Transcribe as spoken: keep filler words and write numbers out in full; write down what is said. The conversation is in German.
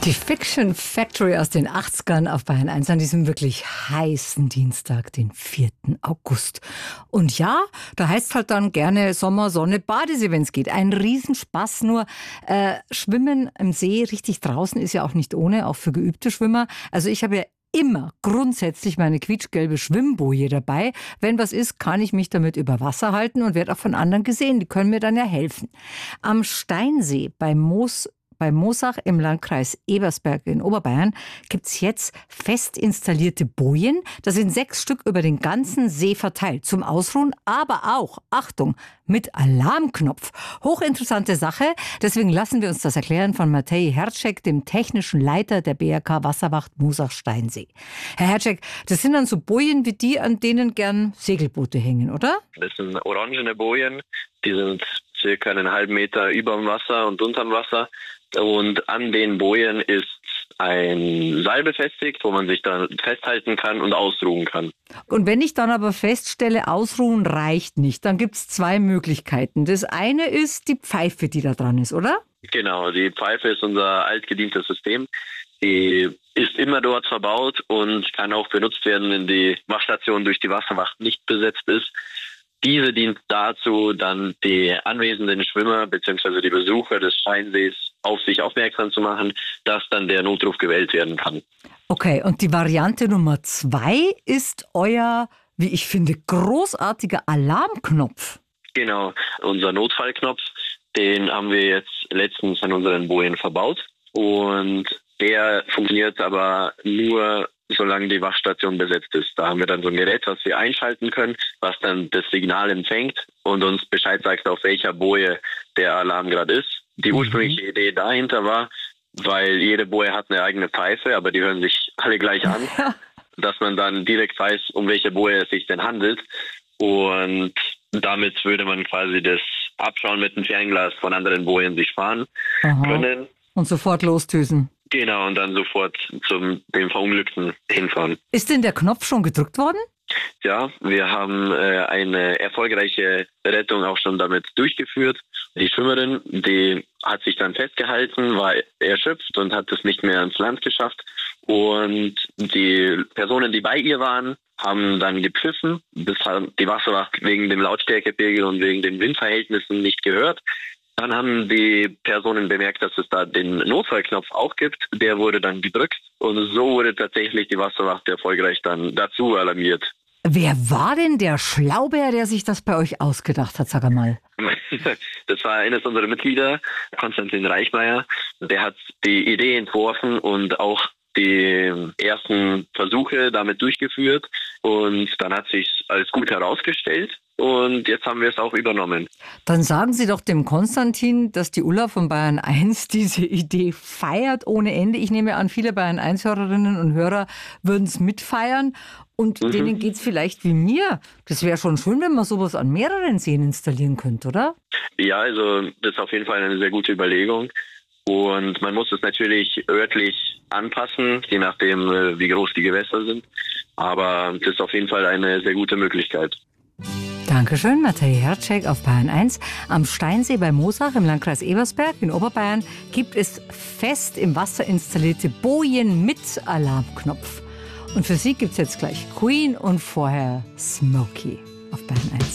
Die Fiction Factory aus den achtzigern auf Bayern eins an diesem wirklich heißen Dienstag, den vierten August. Und ja, da heißt halt dann gerne Sommer, Sonne, Badesee, wenn es geht. Ein Riesenspaß, nur äh, Schwimmen im See richtig draußen ist ja auch nicht ohne, auch für geübte Schwimmer. Also ich habe ja immer grundsätzlich meine quietschgelbe Schwimmboje dabei. Wenn was ist, kann ich mich damit über Wasser halten und werde auch von anderen gesehen. Die können mir dann ja helfen. Am Steinsee bei Moos Bei Moosach im Landkreis Ebersberg in Oberbayern gibt es jetzt fest installierte Bojen. Da sind sechs Stück über den ganzen See verteilt. Zum Ausruhen, aber auch, Achtung, mit Alarmknopf. Hochinteressante Sache. Deswegen lassen wir uns das erklären von Matej Hercek, dem technischen Leiter der B R K Wasserwacht Moosach-Steinsee. Herr Hercek, das sind dann so Bojen wie die, an denen gern Segelboote hängen, oder? Das sind orangene Bojen. Die sind circa einen halben Meter über dem Wasser und unterm Wasser. Und an den Bojen ist ein Seil befestigt, wo man sich dann festhalten kann und ausruhen kann. Und wenn ich dann aber feststelle, ausruhen reicht nicht, dann gibt es zwei Möglichkeiten. Das eine ist die Pfeife, die da dran ist, oder? Genau, die Pfeife ist unser altgedientes System. Die ist immer dort verbaut und kann auch benutzt werden, wenn die Wachstation durch die Wasserwacht nicht besetzt ist. Diese dient dazu, dann die anwesenden Schwimmer bzw. die Besucher des Steinsees auf sich aufmerksam zu machen, dass dann der Notruf gewählt werden kann. Okay, und die Variante Nummer zwei ist euer, wie ich finde, großartiger Alarmknopf. Genau, unser Notfallknopf, den haben wir jetzt letztens an unseren Bojen verbaut. Und der funktioniert aber nur, solange die Wachstation besetzt ist. Da haben wir dann so ein Gerät, was wir einschalten können, was dann das Signal empfängt und uns Bescheid sagt, auf welcher Boje der Alarm gerade ist. Die ursprüngliche mhm. Idee dahinter war, weil jede Boje hat eine eigene Pfeife, aber die hören sich alle gleich an, dass man dann direkt weiß, um welche Boje es sich denn handelt. Und damit würde man quasi das Abschauen mit dem Fernglas von anderen Bojen sich sparen Aha. können. Und sofort losdüsen. Genau, und dann sofort zum dem Verunglückten hinfahren. Ist denn der Knopf schon gedrückt worden? Ja, wir haben äh, eine erfolgreiche Rettung auch schon damit durchgeführt. Die Schwimmerin, die hat sich dann festgehalten, war erschöpft und hat es nicht mehr ans Land geschafft. Und die Personen, die bei ihr waren, haben dann gepfiffen. Das hat die Wasserwacht wegen dem Lautstärkepegel und wegen den Windverhältnissen nicht gehört. Dann haben die Personen bemerkt, dass es da den Notfallknopf auch gibt. Der wurde dann gedrückt und so wurde tatsächlich die Wasserwacht erfolgreich dann dazu alarmiert. Wer war denn der Schlauberr, der sich das bei euch ausgedacht hat, sag einmal? Das war eines unserer Mitglieder, Konstantin Reichmeier. Der hat die Idee entworfen und auch die ersten Versuche damit durchgeführt. Und dann hat sich als gut herausgestellt. Und jetzt haben wir es auch übernommen. Dann sagen Sie doch dem Konstantin, dass die Ulla von Bayern eins diese Idee feiert ohne Ende. Ich nehme an, viele Bayern eins Hörerinnen und Hörer würden es mitfeiern. Und mhm. denen geht es vielleicht wie mir. Das wäre schon schön, wenn man sowas an mehreren Seen installieren könnte, oder? Ja, also das ist auf jeden Fall eine sehr gute Überlegung. Und man muss es natürlich örtlich anpassen, je nachdem, wie groß die Gewässer sind. Aber das ist auf jeden Fall eine sehr gute Möglichkeit. Dankeschön, Matej Hercek auf Bayern eins. Am Steinsee bei Moosach im Landkreis Ebersberg in Oberbayern gibt es fest im Wasser installierte Bojen mit Alarmknopf. Und für Sie gibt es jetzt gleich Queen und vorher Smokey auf Bayern eins.